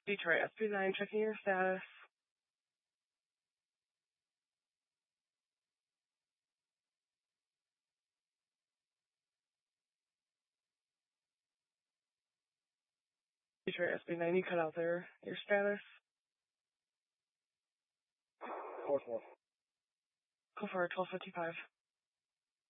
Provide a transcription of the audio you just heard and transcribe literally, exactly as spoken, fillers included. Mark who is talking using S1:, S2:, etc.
S1: Detroit S B nine, checking your status. Detroit S B nine, you cut out there. Your status?
S2: four four.
S1: Go for it, twelve fifty-five.